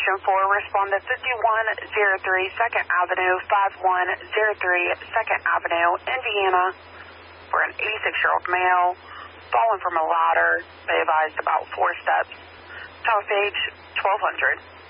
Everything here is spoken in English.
information for respondent 5103 2nd Avenue, 5103 2nd Avenue, Indiana, for an 86-year-old male fallen from a ladder. They advised about 4 steps. Cutoff age 1200.